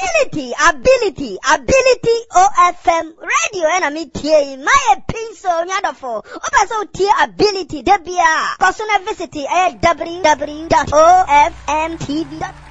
ability OFM radio and me tie my pencil nyadofo oba so tie ability debia personal visit www.ofmtv.com